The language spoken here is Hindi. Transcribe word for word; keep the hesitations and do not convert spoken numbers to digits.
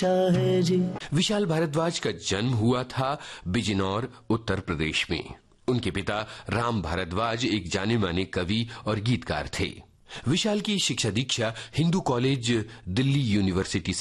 है जी। विशाल भारद्वाज का जन्म हुआ था बिजनौर, उत्तर प्रदेश में। उनके पिता राम भारद्वाज एक जाने माने कवि और गीतकार थे। विशाल की शिक्षा दीक्षा हिंदू कॉलेज, दिल्ली यूनिवर्सिटी